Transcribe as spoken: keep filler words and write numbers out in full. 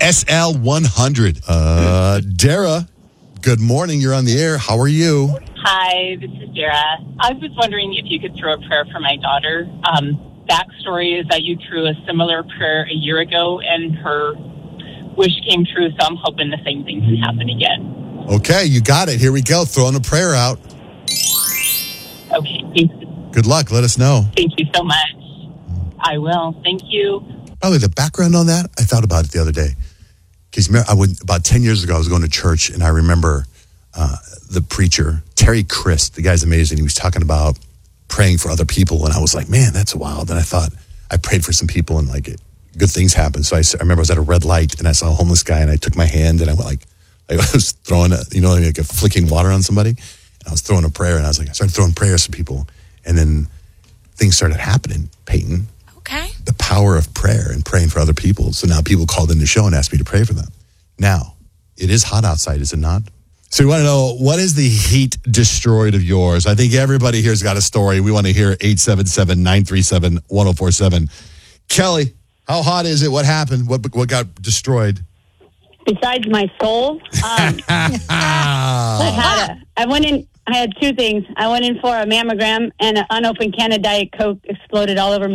S L one hundred. Uh, Dara, good morning. You're on the air. How are you? Hi, this is Dara. I was wondering if you could throw a prayer for my daughter. Um, backstory is that you threw a similar prayer a year ago, and her wish came true, so I'm hoping the same thing can happen again. Okay, you got it. Here we go. Throwing a prayer out. Okay, thank you. Good luck. Let us know. Thank you so much. I will. Thank you. By the way, the background on that, I thought about it the other day. Because I went, about ten years ago, I was going to church, and I remember uh, the preacher, Terry Christ, the guy's amazing. He was talking about praying for other people, and I was like, man, that's wild. And I thought, I prayed for some people, and like it, good things happened. So I, I remember I was at a red light, and I saw a homeless guy, and I took my hand, and I went like, I was throwing, a, you know, like a flicking water on somebody. And I was throwing a prayer, and I was like, I started throwing prayers for people. And then things started happening, Peyton. Okay. The power of prayer and praying for other people. So now people called in the show and asked me to pray for them. Now, it is hot outside, is it not? So we want to know, what is the heat destroyed of yours? I think everybody here's got a story. We want to hear eight seven seven, nine three seven, one oh four seven. Kelly, how hot is it? What happened? What what got destroyed? Besides my soul, um, I had a, I went in. I had two things. I went in for a mammogram, and an unopened can of Diet Coke exploded all over my